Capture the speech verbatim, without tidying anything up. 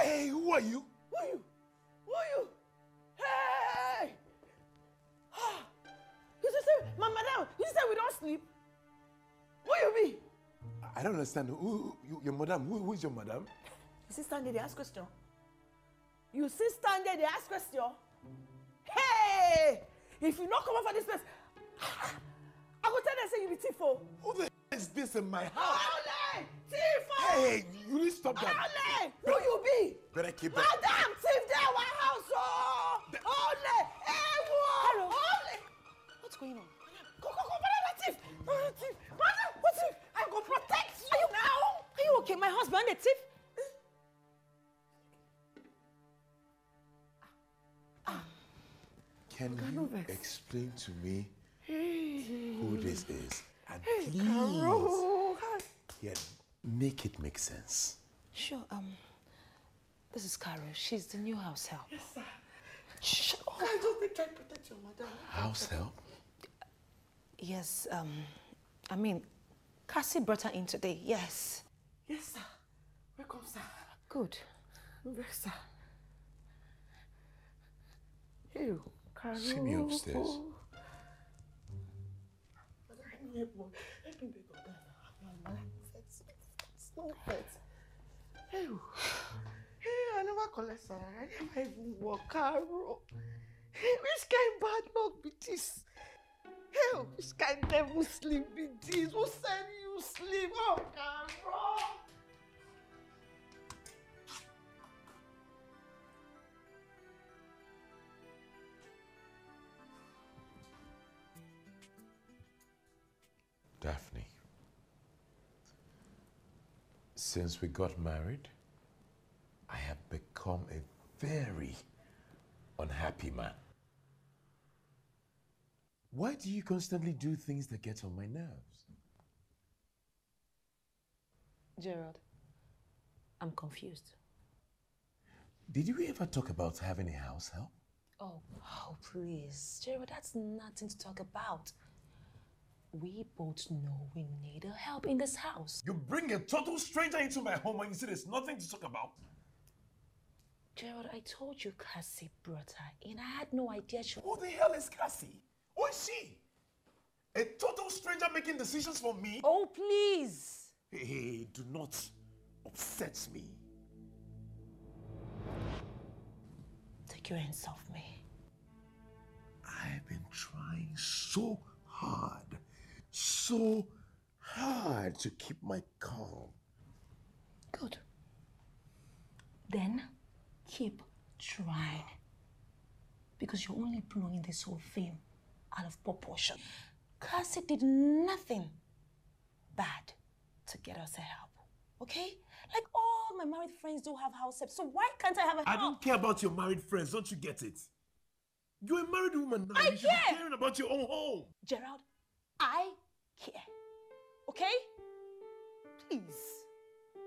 Hey, who are you? Who are you? Who are you? Hey! You just say, my madam, you just say we don't sleep? Who you be? I don't understand. Who, who you, your madam? Who, who is your madam? You see stand there, they ask question. You see stand there, they ask question. Hey! If you not come up for this place, I will tell them say you be tifo. Who the hell is this in my house? Ole! Tifo! Hey, you need to stop that. Ole! Who you be? Better keep that. Madam, thief there, our house, oh! Ole! Hey, whoa! Ole! What's going on? Go, go, go, banana thief! Banana thief! Madam, what thief? I go protect you, Are you now! Are you okay? My husband, a thief? Can you explain to me who this is? And please, Carol. yeah, make it make sense. Sure, um, this is Carol. She's the new house help. Yes, sir. Shh. Oh, I just need to protect your madam. House help? Yes, um, I mean, Cassie brought her in today, yes. Yes, sir. Welcome, sir. Good. Yes, sir. Hey, Carol. See me upstairs. Let me let me beg your dad. It's not fit. Hey, hey, I never collect salary. I never even work, Carol. Hey, which kind bad luck be this? Hey, which kind devil sleep be this? Who send you sleep? Oh, Carol. Daphne, since we got married, I have become a very unhappy man. Why do you constantly do things that get on my nerves? Gerald, I'm confused. Did you ever talk about having a house help? Oh, oh, please. Gerald, that's nothing to talk about. We both know we need a help in this house. You bring a total stranger into my home and you say there's nothing to talk about? Gerald, I told you Cassie brought her in. I had no idea she... Who the hell is Cassie? Who is she? A total stranger making decisions for me? Oh, please. Hey, hey, do not upset me. Take your hands off me. I've been trying so hard, so hard to keep my calm. Good. Then keep trying. Because you're only blowing this whole thing out of proportion. Cassie did nothing bad to get us a help. Okay? Like all my married friends do have house help, so why can't I have a help? I don't care about your married friends, don't you get it? You're a married woman now. I you should care. be caring about your own home. Gerald, I care. Okay? Please.